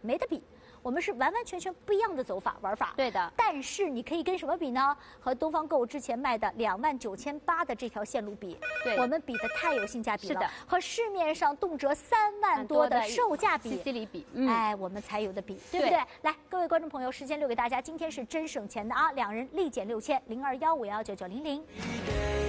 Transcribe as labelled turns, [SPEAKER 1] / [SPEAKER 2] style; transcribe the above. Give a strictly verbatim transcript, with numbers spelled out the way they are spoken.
[SPEAKER 1] 没得比。我们是完完全全不一样的走法玩法。
[SPEAKER 2] 对的。
[SPEAKER 1] 但是你可以跟什么比呢？和东方购之前卖的两万九千八的这条线路比，
[SPEAKER 2] 对，
[SPEAKER 1] 我们比的太有性价比了。
[SPEAKER 2] 是的。
[SPEAKER 1] 和市面上动辄三万多的售价比
[SPEAKER 2] ，C C 里比，
[SPEAKER 1] 嗯、哎，我们才有的比，对不对？
[SPEAKER 2] 对
[SPEAKER 1] 来，各位观众朋友，时间留给大家，今天是真省钱的啊，两人立减六千，零二幺五幺九九零零。